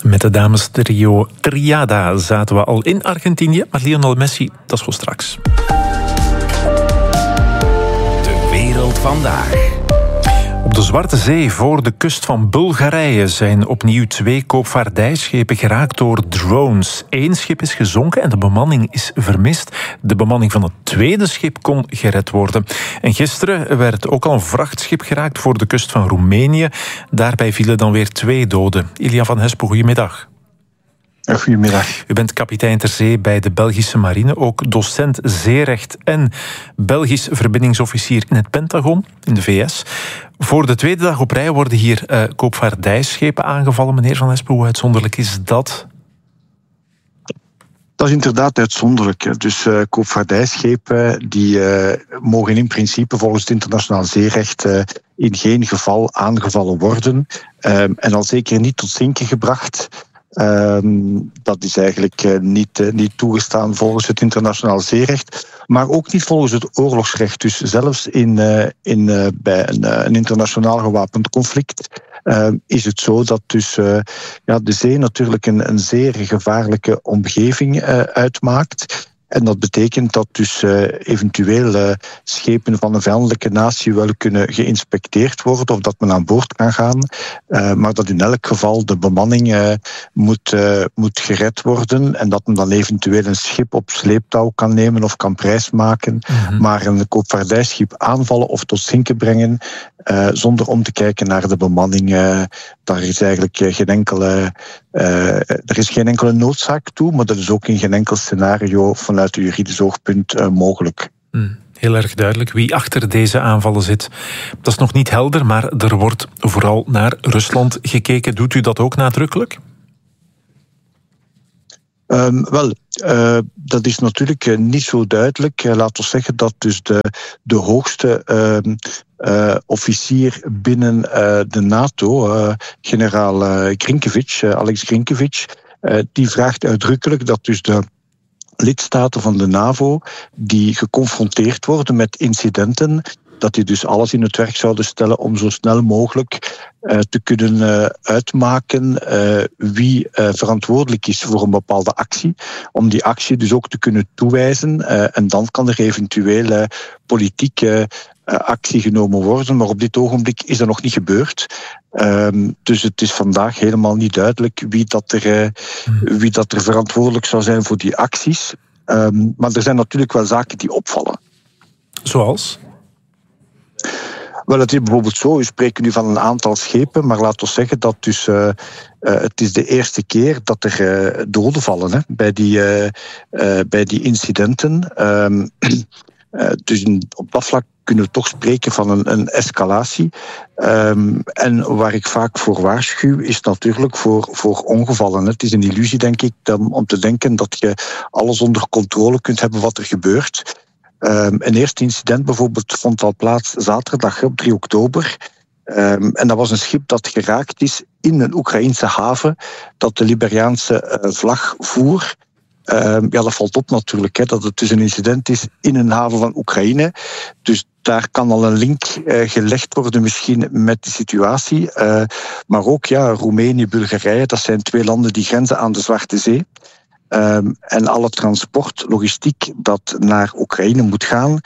Met de damestrio Triada zaten we al in Argentinië, maar Lionel Messi, dat is voor straks. De wereld vandaag. Op de Zwarte Zee voor de kust van Bulgarije zijn opnieuw 2 koopvaardijschepen geraakt door drones. 1 schip is gezonken en de bemanning is vermist. De bemanning van het tweede schip kon gered worden. En gisteren werd ook al een vrachtschip geraakt voor de kust van Roemenië. Daarbij vielen dan weer 2 doden. Ilja van Hespen, goedemiddag. Goedemiddag. U bent kapitein ter zee bij de Belgische marine, ook docent zeerecht en Belgisch verbindingsofficier in het Pentagon in de VS. Voor de tweede dag op rij worden hier koopvaardijschepen aangevallen. Meneer Van Hespen, hoe uitzonderlijk is dat? Dat is inderdaad uitzonderlijk. Dus koopvaardijschepen die mogen in principe volgens het internationaal zeerecht in geen geval aangevallen worden. En al zeker niet tot zinken gebracht. Dat is eigenlijk niet toegestaan volgens het internationaal zeerecht, maar ook niet volgens het oorlogsrecht. Dus zelfs bij een internationaal gewapend conflict is het zo dat dus de zee natuurlijk een zeer gevaarlijke omgeving uitmaakt. En dat betekent dat dus eventueel schepen van een vijandelijke natie wel kunnen geïnspecteerd worden of dat men aan boord kan gaan. Maar dat in elk geval de bemanning moet gered worden en dat men dan eventueel een schip op sleeptouw kan nemen of kan prijsmaken. Mm-hmm. Maar een koopvaardijschip aanvallen of tot zinken brengen zonder om te kijken naar de bemanning, daar is eigenlijk geen enkele noodzaak toe, maar dat is ook in geen enkel scenario vanuit een juridisch oogpunt mogelijk. Heel erg duidelijk. Wie achter deze aanvallen zit, dat is nog niet helder, maar er wordt vooral naar Rusland gekeken. Doet u dat ook nadrukkelijk? Dat is natuurlijk niet zo duidelijk. Laten we zeggen dat dus de hoogste officier binnen de NATO, generaal Alex Grinkevic, die vraagt uitdrukkelijk dat dus de lidstaten van de NAVO die geconfronteerd worden met incidenten, dat die dus alles in het werk zouden stellen om zo snel mogelijk te kunnen uitmaken wie verantwoordelijk is voor een bepaalde actie. Om die actie dus ook te kunnen toewijzen. En dan kan er eventueel politieke actie genomen worden. Maar op dit ogenblik is dat nog niet gebeurd. Dus het is vandaag helemaal niet duidelijk wie dat er verantwoordelijk zou zijn voor die acties. Maar er zijn natuurlijk wel zaken die opvallen. Zoals? Wel, het is bijvoorbeeld zo, we spreken nu van een aantal schepen, maar laten we zeggen dat dus het is de eerste keer dat er doden vallen bij die incidenten. Dus op dat vlak kunnen we toch spreken van een escalatie. En waar ik vaak voor waarschuw is natuurlijk voor ongevallen. Het is een illusie, denk ik, om te denken dat je alles onder controle kunt hebben wat er gebeurt. Een eerste incident bijvoorbeeld vond al plaats zaterdag op 3 oktober. En dat was een schip dat geraakt is in een Oekraïnse haven dat de Liberiaanse vlag voer. Dat valt op natuurlijk, dat het dus een incident is in een haven van Oekraïne. Dus daar kan al een link gelegd worden misschien met de situatie. Maar ook Roemenië, Bulgarije, dat zijn 2 landen die grenzen aan de Zwarte Zee. En alle transport, logistiek dat naar Oekraïne moet gaan,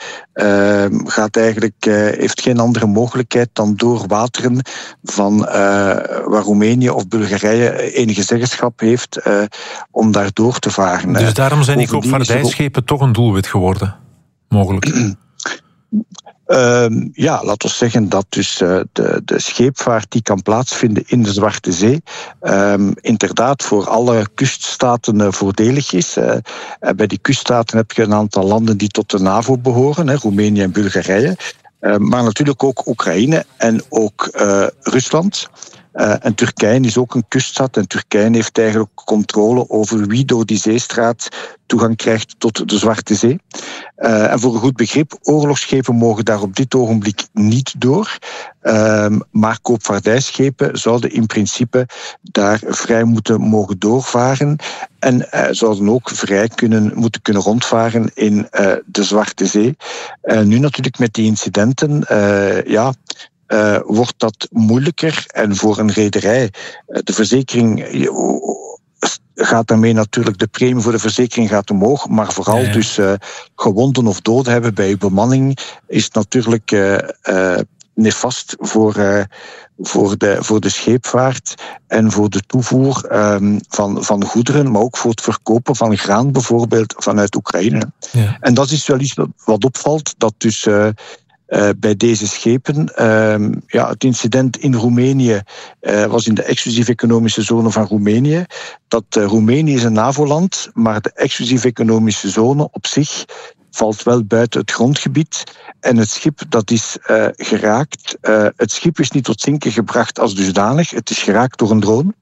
heeft geen andere mogelijkheid dan door wateren van waar Roemenië of Bulgarije enige zeggenschap heeft om daar door te varen. Dus daarom zijn die koopvaardijschepen toch een doelwit geworden, mogelijk? Laten we zeggen dat dus de scheepvaart die kan plaatsvinden in de Zwarte Zee inderdaad voor alle kuststaten voordelig is. Bij die kuststaten heb je een aantal landen die tot de NAVO behoren, Roemenië en Bulgarije. Maar natuurlijk ook Oekraïne en ook Rusland. En Turkije is ook een kuststad en Turkije heeft eigenlijk controle over wie door die zeestraat toegang krijgt tot de Zwarte Zee. En voor een goed begrip, oorlogsschepen mogen daar op dit ogenblik niet door. Maar koopvaardijschepen zouden in principe daar vrij mogen doorvaren. En zouden ook vrij moeten kunnen rondvaren in de Zwarte Zee. Nu natuurlijk met die incidenten, wordt dat moeilijker. En voor een rederij, de verzekering gaat daarmee natuurlijk, de premie voor de verzekering gaat omhoog, maar vooral dus gewonden of doden hebben bij uw bemanning is natuurlijk nefast voor de scheepvaart en voor de toevoer van goederen, maar ook voor het verkopen van graan bijvoorbeeld vanuit Oekraïne. Ja. En dat is wel iets wat opvalt, dat dus bij deze schepen, het incident in Roemenië was in de exclusieve economische zone van Roemenië. Roemenië is een NAVO-land, maar de exclusieve economische zone op zich valt wel buiten het grondgebied. En het schip dat is geraakt. Het schip is niet tot zinken gebracht als dusdanig. Het is geraakt door een drone.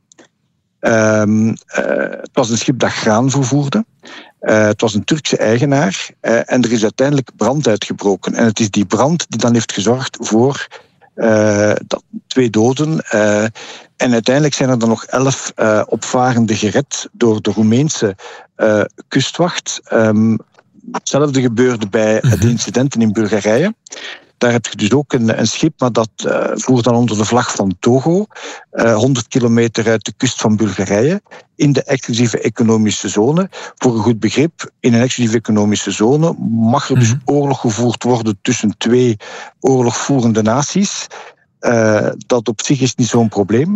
Het was een schip dat graan vervoerde. Het was een Turkse eigenaar. En er is uiteindelijk brand uitgebroken. En het is die brand die dan heeft gezorgd voor 2 doden. En uiteindelijk zijn er dan nog 11 opvarenden gered door de Roemeense kustwacht. Hetzelfde gebeurde bij de incidenten in Bulgarije. Daar heb je dus ook een schip, maar dat voert dan onder de vlag van Togo, 100 kilometer uit de kust van Bulgarije, in de exclusieve economische zone. Voor een goed begrip, in een exclusieve economische zone mag er dus oorlog gevoerd worden tussen 2 oorlogvoerende naties. Dat op zich is niet zo'n probleem.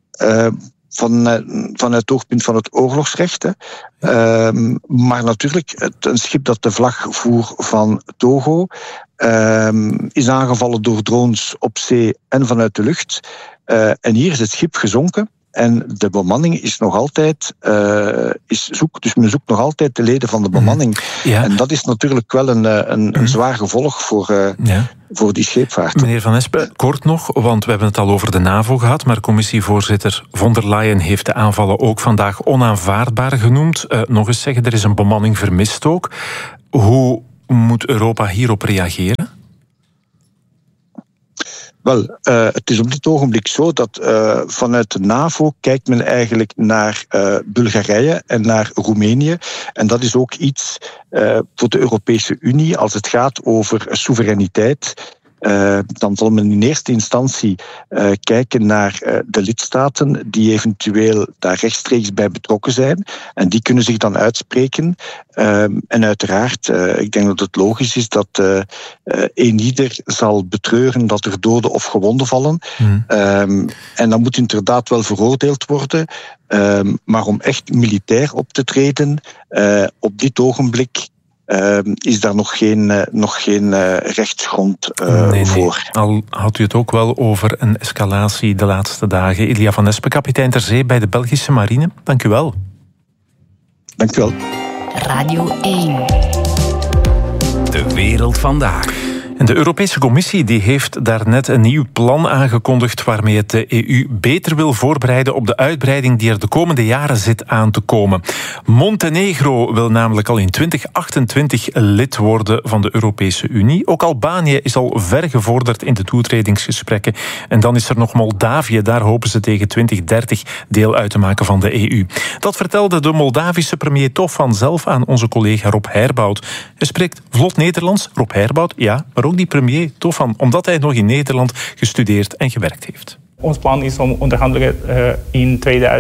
Vanuit het oogpunt van het oorlogsrecht. Maar natuurlijk, een schip dat de vlag voer van Togo is aangevallen door drones op zee en vanuit de lucht. En hier is het schip gezonken. En de bemanning is nog altijd dus men zoekt nog altijd de leden van de bemanning. Ja. En dat is natuurlijk wel een zwaar gevolg voor die scheepvaart. Meneer Van Espen, kort nog, want we hebben het al over de NAVO gehad, maar commissievoorzitter von der Leyen heeft de aanvallen ook vandaag onaanvaardbaar genoemd. Nog eens zeggen, er is een bemanning vermist ook. Hoe moet Europa hierop reageren? Wel, het is op dit ogenblik zo dat vanuit de NAVO kijkt men eigenlijk naar Bulgarije en naar Roemenië. En dat is ook iets voor de Europese Unie als het gaat over soevereiniteit. Dan zal men in eerste instantie kijken naar de lidstaten die eventueel daar rechtstreeks bij betrokken zijn. En die kunnen zich dan uitspreken. En uiteraard, ik denk dat het logisch is dat eenieder zal betreuren dat er doden of gewonden vallen. En dat moet inderdaad wel veroordeeld worden. Maar om echt militair op te treden, op dit ogenblik is daar nog geen rechtsgrond voor. Al had u het ook wel over een escalatie de laatste dagen. Ilia van Espen, kapitein ter zee bij de Belgische marine. Dank u wel. Dank u wel. Radio 1. De wereld vandaag. En de Europese Commissie die heeft daarnet een nieuw plan aangekondigd waarmee het de EU beter wil voorbereiden op de uitbreiding die er de komende jaren zit aan te komen. Montenegro wil namelijk al in 2028 lid worden van de Europese Unie. Ook Albanië is al ver gevorderd in de toetredingsgesprekken. En dan is er nog Moldavië, daar hopen ze tegen 2030 deel uit te maken van de EU. Dat vertelde de Moldavische premier Tofan zelf aan onze collega Rob Herbout. Hij spreekt vlot Nederlands. Rob Herbout, ja, maar ook die premier Tofan, omdat hij nog in Nederland gestudeerd en gewerkt heeft. Ons plan is om onderhandelingen in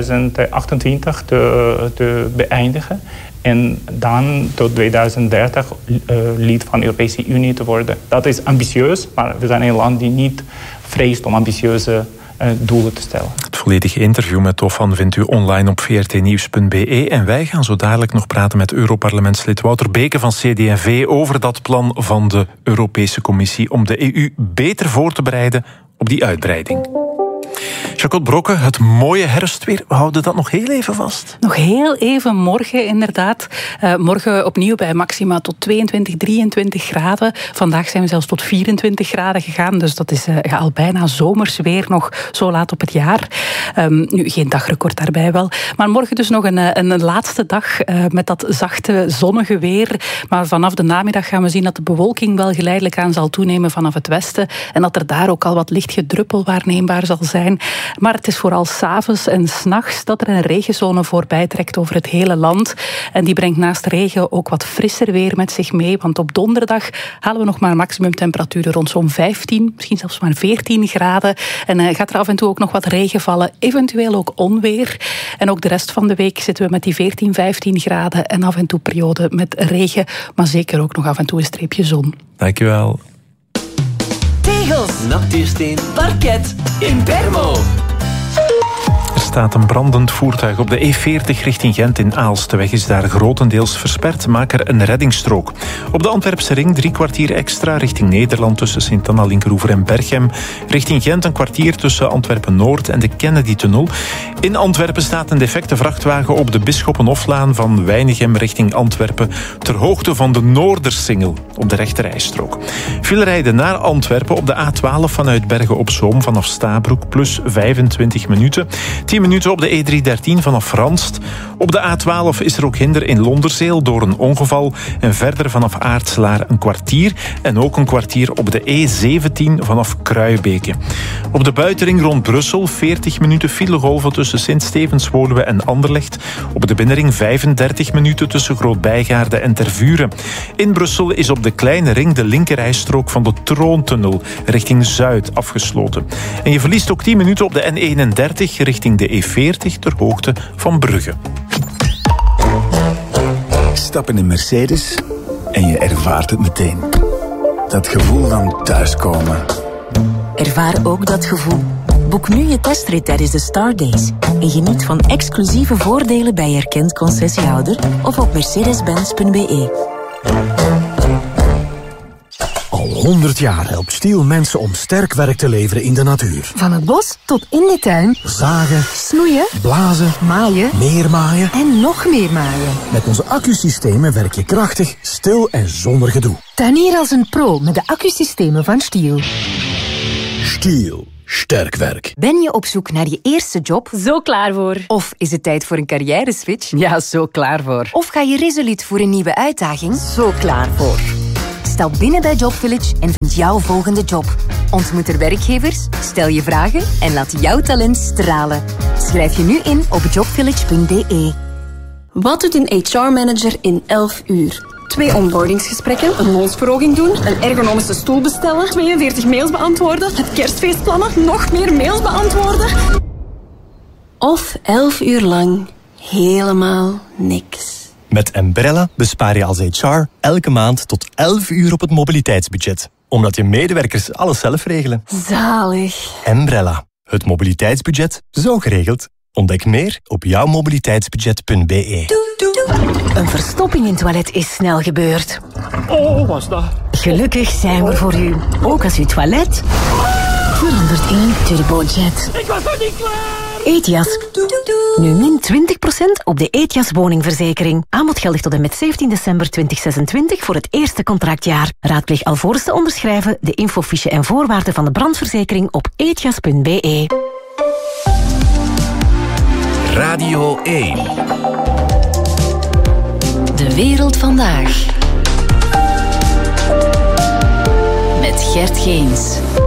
2028 te beëindigen. En dan tot 2030 lid van de Europese Unie te worden. Dat is ambitieus, maar we zijn een land die niet vreest om ambitieuze doelen te stellen. Het volledige interview met Tofan vindt u online op vrtnieuws.be. En wij gaan zo dadelijk nog praten met Europarlementslid Wouter Beke van CD&V over dat plan van de Europese Commissie om de EU beter voor te bereiden op die uitbreiding. Jacot Brokke, het mooie herfstweer, we houden dat nog heel even vast. Nog heel even morgen, inderdaad. Morgen opnieuw bij maxima tot 22, 23 graden. Vandaag zijn we zelfs tot 24 graden gegaan. Dus dat is al bijna zomers weer nog zo laat op het jaar. Nu, geen dagrecord daarbij wel. Maar morgen dus nog een laatste dag met dat zachte, zonnige weer. Maar vanaf de namiddag gaan we zien dat de bewolking wel geleidelijk aan zal toenemen vanaf het westen. En dat er daar ook al wat licht gedruppel waarneembaar zal zijn. zijn. Maar het is vooral 's avonds en 's nachts dat er een regenzone voorbij trekt over het hele land. En die brengt naast regen ook wat frisser weer met zich mee. Want op donderdag halen we nog maar maximumtemperaturen rond zo'n 15, misschien zelfs maar 14 graden. En gaat er af en toe ook nog wat regen vallen. Eventueel ook onweer. En ook de rest van de week zitten we met die 14, 15 graden. En af en toe periode met regen. Maar zeker ook nog af en toe een streepje zon. Dankjewel. Tegels, natuursteen, parket, Impermo. Er staat een brandend voertuig op de E40 richting Gent in Aalst. De weg is daar grotendeels versperd. Maak er een reddingsstrook. Op de Antwerpse ring 3 kwartier extra richting Nederland tussen Sint-Anna, Linkeroever en Berchem. Richting Gent een kwartier tussen Antwerpen-Noord en de Kennedy-tunnel. In Antwerpen staat een defecte vrachtwagen op de Bisschoppenhoflaan van Weinigem richting Antwerpen ter hoogte van de Noordersingel op de rechterrijstrook. Filerijden naar Antwerpen op de A12 vanuit Bergen op Zoom vanaf Stabroek plus 25 minuten. 10 minuten op de E313 vanaf Ranst. Op de A12 is er ook hinder in Londerzeel door een ongeval. En verder vanaf Aartslaar een kwartier. En ook een kwartier op de E17 vanaf Kruijbeke. Op de buitenring rond Brussel 40 minuten filegolven tussen Sint-Stevens-Woluwe en Anderlecht. Op de binnenring 35 minuten tussen Groot-Bijgaarde en Tervuren. In Brussel is op de kleine ring de linkerrijstrook van de Troontunnel richting Zuid afgesloten. En je verliest ook 10 minuten op de N31 richting de E40 ter hoogte van Brugge. Stap in een Mercedes en je ervaart het meteen. Dat gevoel van thuiskomen. Ervaar ook dat gevoel. Boek nu je testrit tijdens de Star Days en geniet van exclusieve voordelen bij erkend concessiehouder of op mercedes-benz.be. Al 100 jaar helpt Stiel mensen om sterk werk te leveren in de natuur. Van het bos tot in de tuin. Zagen, snoeien, blazen, maaien, neermaaien en nog meer maaien. Met onze accusystemen werk je krachtig, stil en zonder gedoe. Tuinier als een pro met de accusystemen van Stiel. Stiel. Sterk werk. Ben je op zoek naar je eerste job? Zo klaar voor. Of is het tijd voor een carrière-switch? Ja, zo klaar voor. Of ga je resoluut voor een nieuwe uitdaging? Zo klaar voor. Stap binnen bij Job Village en vind jouw volgende job. Ontmoet er werkgevers, stel je vragen en laat jouw talent stralen. Schrijf je nu in op jobvillage.be. Wat doet een HR-manager in 11 uur? 2 onboardingsgesprekken, een loonsverhoging doen, een ergonomische stoel bestellen, 42 mails beantwoorden, het kerstfeest plannen, nog meer mails beantwoorden. Of 11 uur lang helemaal niks. Met Embrella bespaar je als HR elke maand tot 11 uur op het mobiliteitsbudget. Omdat je medewerkers alles zelf regelen. Zalig. Embrella, het mobiliteitsbudget zo geregeld. Ontdek meer op jouwmobiliteitsbudget.be. Een verstopping in het toilet is snel gebeurd. Oh, was dat? Gelukkig zijn we voor u. Ook als uw toilet verandert in Turbojet. Ik was nog niet klaar! Etias. Nu min 20% op de Etias woningverzekering. Aanbod geldig tot en met 17 december 2026 voor het eerste contractjaar. Raadpleeg alvorens te onderschrijven de infofiche en voorwaarden van de brandverzekering op etias.be. Radio 1. De wereld vandaag. Met Gert Geens.